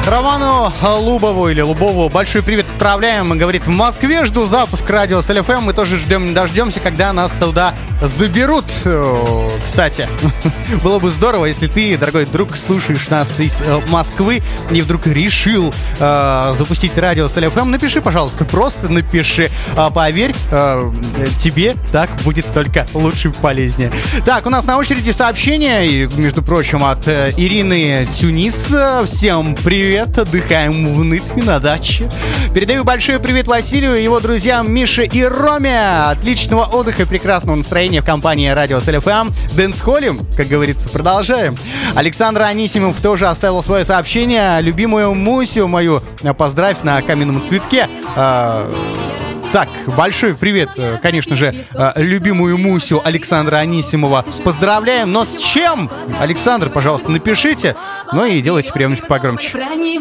Роману Лубову или Лубову большой привет отправляем. Говорит, в Москве жду запуск радио СЛ-ФМ. Мы тоже ждем, не дождемся, когда нас туда заберут. Кстати, было бы здорово, если ты, дорогой друг, слушаешь нас из Москвы и вдруг решил запустить радио СЛ-ФМ. Напиши, пожалуйста, просто напиши. Поверь, тебе так будет только лучше и полезнее. Так, у нас на очереди сообщение, и, между прочим, от Ирины Тюнис. Всем привет, отдыхаем в Нытве на даче. Передаю большой привет Василию и его друзьям Мише и Роме. Отличного отдыха и прекрасного настроения в компании радио СЛ-ФМ. Дэнс-холлим, как говорится, продолжаем. Александр Анисимов тоже оставил свое сообщение. Любимую Мусю мою поздравь на каменном цветке. Так, большой привет, конечно же, любимую Мусю Александра Анисимова поздравляем. Но с чем? Александр, пожалуйста, напишите. Ну и делайте приемничек погромче.